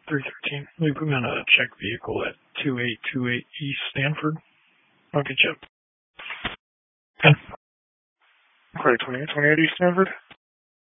313. Will you put me on a check vehicle at 2828 East Stanford? Okay, Chip. 2828 East Stanford.